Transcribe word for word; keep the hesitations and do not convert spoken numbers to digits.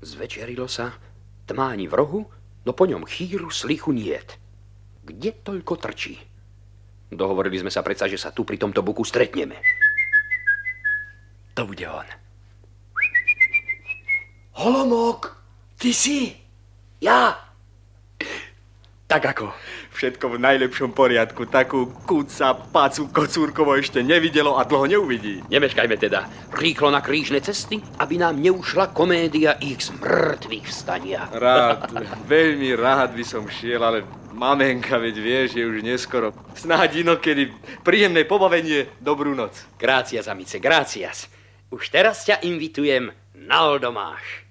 Zvečerilo sa, tmáni v rohu, no po ňom chýru slichu niet. Kde toľko trčí? Dohovorili sme sa predsa, že sa tu pri tomto buku stretneme. To bude on. Holomok, ty si? Ja? Tak ako? Všetko v najlepšom poriadku. Takú kúca, pácu, kocúrkovo ešte nevidelo a dlho neuvidí. Nemeškajme teda. Rýchlo na krížne cesty, aby nám neušla komédia ich z mŕtvych vstania. Rád, veľmi rád by som šiel, ale mamenka, veď vieš, je už neskoro. Snáď inokedy príjemné pobavenie, dobrú noc. Gracias, amice, gracias. Už teraz ťa invitujem na oldomáš.